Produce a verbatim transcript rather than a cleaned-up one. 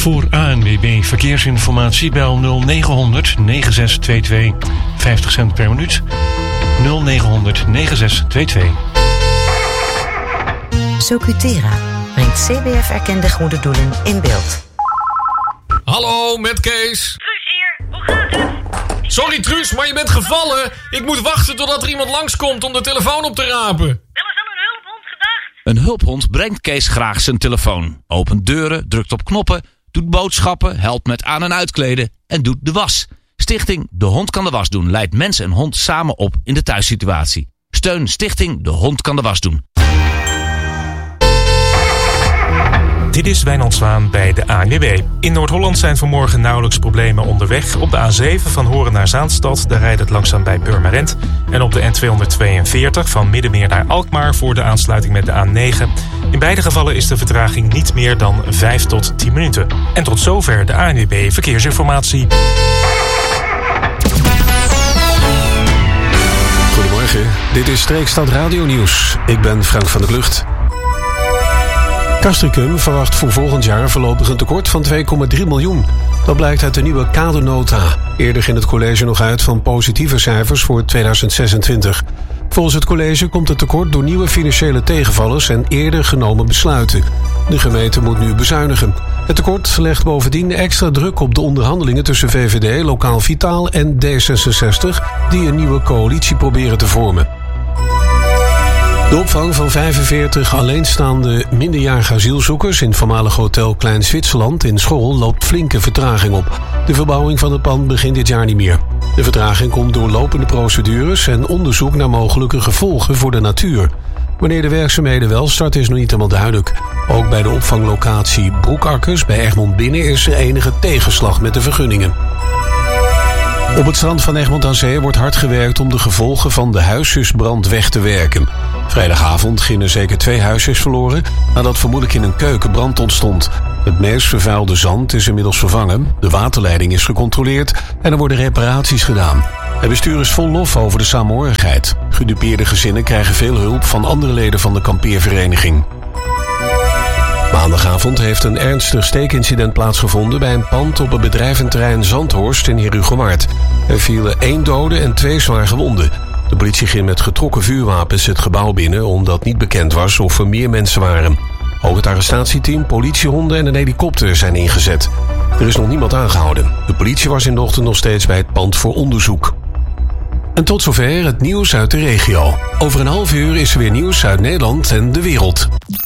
Voor A N W B Verkeersinformatie bel nul negentien honderd negenenzestig tweeëntwintig. vijftig cent per minuut. nul negentien honderd negenenzestig tweeëntwintig. Socutera brengt C B F-erkende goede doelen in beeld. Hallo, met Kees. Truus hier, hoe gaat het? Sorry Truus, maar je bent gevallen. Ik moet wachten totdat er iemand langskomt om de telefoon op te rapen. Wel eens aan een hulphond gedacht? Een hulphond brengt Kees graag zijn telefoon. Opent deuren, drukt op knoppen, doet boodschappen, helpt met aan- en uitkleden en doet de was. Stichting De Hond Kan de Was Doen leidt mens en hond samen op in de thuissituatie. Steun Stichting De Hond Kan de Was Doen. Dit is Wijnand Zwaan bij de A N W B. In Noord-Holland zijn vanmorgen nauwelijks problemen onderweg. Op de A zeven van Horen naar Zaanstad, daar rijdt het langzaam bij Purmerend. En op de N tweehonderdtweeënveertig van Middenmeer naar Alkmaar voor de aansluiting met de A negen. In beide gevallen is de vertraging niet meer dan vijf tot tien minuten. En tot zover de A N W B Verkeersinformatie. Goedemorgen, dit is Streekstad Radio Nieuws. Ik ben Frank van der Klucht. Castricum verwacht voor volgend jaar voorlopig een tekort van twee komma drie miljoen. Dat blijkt uit de nieuwe kadernota. Eerder ging het college nog uit van positieve cijfers voor tweeduizend zesentwintig. Volgens het college komt het tekort door nieuwe financiële tegenvallers en eerder genomen besluiten. De gemeente moet nu bezuinigen. Het tekort legt bovendien extra druk op de onderhandelingen tussen V V D, Lokaal Vitaal en D zesenzestig... die een nieuwe coalitie proberen te vormen. De opvang van vijfenveertig alleenstaande minderjarige asielzoekers in voormalig hotel Klein Zwitserland in Schorrel loopt flinke vertraging op. De verbouwing van het pand begint dit jaar niet meer. De vertraging komt door lopende procedures en onderzoek naar mogelijke gevolgen voor de natuur. Wanneer de werkzaamheden wel starten is nog niet helemaal duidelijk. Ook bij de opvanglocatie Broekakkers bij Egmond Binnen is er enige tegenslag met de vergunningen. Op het strand van Egmond aan Zee wordt hard gewerkt om de gevolgen van de huisjesbrand weg te werken. Vrijdagavond gingen zeker twee huisjes verloren nadat vermoedelijk in een keuken brand ontstond. Het meest vervuilde zand is inmiddels vervangen, de waterleiding is gecontroleerd en er worden reparaties gedaan. Het bestuur is vol lof over de saamhorigheid. Gedupeerde gezinnen krijgen veel hulp van andere leden van de kampeervereniging. Maandagavond heeft een ernstig steekincident plaatsgevonden bij een pand op het bedrijventerrein Zandhorst in Heerhugowaard. Er vielen één dode en twee zwaar gewonden. De politie ging met getrokken vuurwapens het gebouw binnen omdat niet bekend was of er meer mensen waren. Ook het arrestatieteam, politiehonden en een helikopter zijn ingezet. Er is nog niemand aangehouden. De politie was in de ochtend nog steeds bij het pand voor onderzoek. En tot zover het nieuws uit de regio. Over een half uur is er weer nieuws uit Nederland en de wereld.